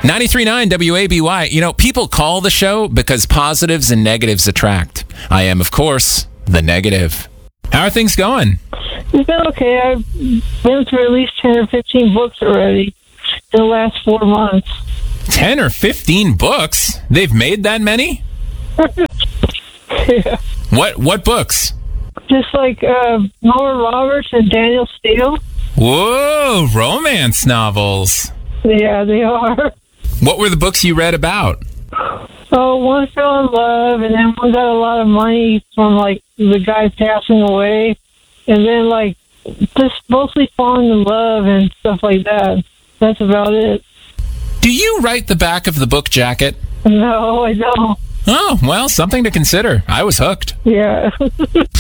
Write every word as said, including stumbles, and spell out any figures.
ninety-three point nine W A B Y. You know, people call the show because positives and negatives attract. I am, of course, the negative. How are things going? It's been okay. I've been through at least ten or fifteen books already in the last four months. ten or fifteen books? They've made that many? Yeah. What what books? Just like uh, Nora Roberts and Daniel Steele. Whoa, romance novels. Yeah, they are. What were the books you read about? Oh, one fell in love, and then one got a lot of money from, like, the guy passing away. And then, like, just mostly falling in love and stuff like that. That's about it. Do you write the back of the book jacket? No, I don't. Oh, well, something to consider. I was hooked. Yeah.